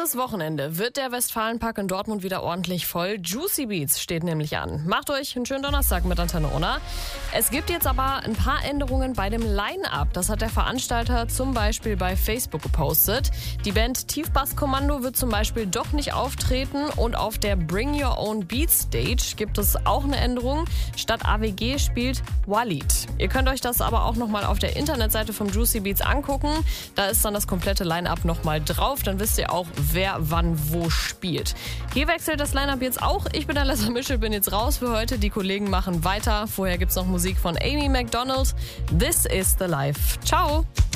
Dieses Wochenende wird der Westfalenpark in Dortmund wieder ordentlich voll. Juicy Beats steht nämlich an. Macht euch einen schönen Donnerstag mit Antenne Unna. Es gibt jetzt aber ein paar Änderungen bei dem Line-Up. Das hat der Veranstalter zum Beispiel bei Facebook gepostet. Die Band Tiefbasskommando wird zum Beispiel doch nicht auftreten und auf der Bring Your Own Beat Stage gibt es auch eine Änderung. Statt AWG spielt Walid. Ihr könnt euch das aber auch nochmal auf der Internetseite vom Juicy Beats angucken. Da ist dann das komplette Line-Up nochmal drauf. Dann wisst ihr auch, wer wann wo spielt. Hier wechselt das Line-Up jetzt auch. Ich bin Alessa Mischel, bin jetzt raus für heute. Die Kollegen machen weiter. Vorher gibt's noch Musik von Amy Macdonald. This is the Life. Ciao!